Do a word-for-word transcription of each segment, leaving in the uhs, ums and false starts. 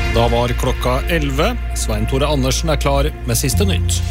Da var klokka elleve. Svein Tore Andersen er klar med siste nytt.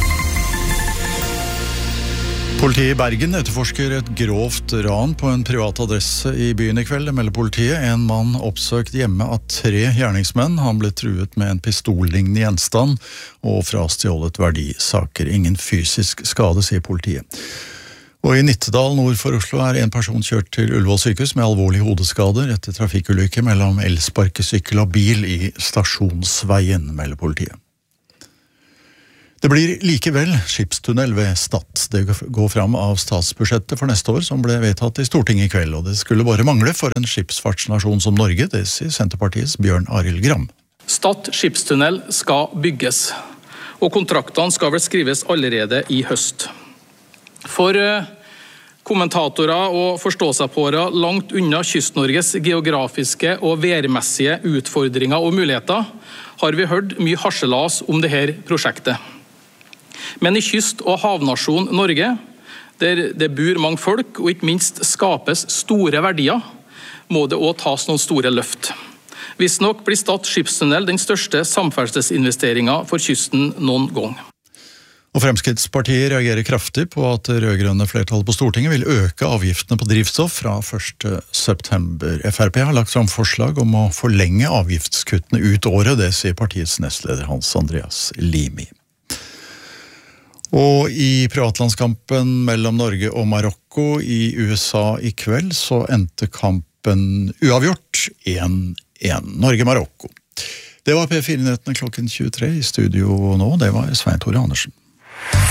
Politiet i Bergen etterforsker et grovt ran på en privat adresse i byen i kveld. Det melder politiet. En mann oppsøkt hjemme av tre gjerningsmenn. Han ble truet med en pistollignende gjenstand og frastjålet verdisaker. Ingen fysisk skade, sier politiet. Og i Nittedal nord for Oslo er en person kjørt til Ullevål sykehus med alvorlige hodeskader etter trafikkulykke mellom elsparkesykkel og bil i Stasjonsveien, melder politiet. Det blir likevel skipstunnel ved Stad. Det går fram av statsbudsjettet for neste år som ble vedtatt i Stortinget i kveld, og det skulle bare mangle for en skipsfartsnasjon som Norge, det sier Senterpartiets Bjørn Arild Gram. Stad skipstunnel skal bygges, og kontraktene skal vel skrives allerede i høst. For kommentatorer og forståsegpåere langt unna Kyst-Norges geografiske og værmessige utfordringer og muligheter har vi hørt mye harselas om dette prosjektet. Men i kyst- og havnasjon Norge, der det bor mange folk og ikke minst skapes store verdier, må det også tas noen store løft. Hvis nok blir Stad skipstunnel den største samferdselsinvesteringen for kysten noen gang. Og Fremskrittspartiet reagerer kraftig på at det rødgrønne flertallet på Stortinget vil øke avgiftene på drivstoff fra første september. Frp har lagt fram forslag om å forlenge avgiftskuttene ut året, det sier partiets nestleder Hans Andreas Limi. Og i privatlandskampen mellom Norge og Marokko i U S A i kveld så endte kampen uavgjort én én. Norge-Marokko. Det var P fire-nyhetene klokken tjuetre i studio nå, det var Svein Tore Andersen.